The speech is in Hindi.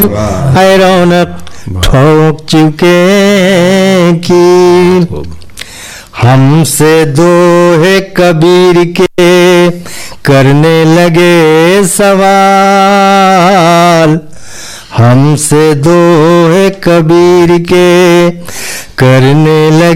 है रौनक ठोक चुके की। हमसे दोहे कबीर के करने लगे सवाल, हमसे दोहे कबीर के करने लगे